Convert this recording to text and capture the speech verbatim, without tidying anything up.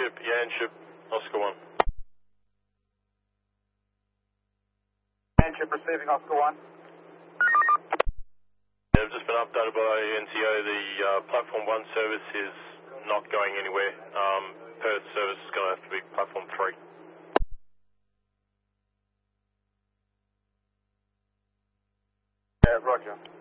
Ship, Yanship, Oscar one. Yanship receiving Oscar one. Yeah, I've just been updated by N C O. The uh, Platform one service is not going anywhere. Um, Perth service is going to have to be Platform three. Yeah, roger.